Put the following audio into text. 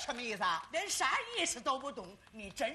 什么意思啊？ 连啥意思都不懂，你真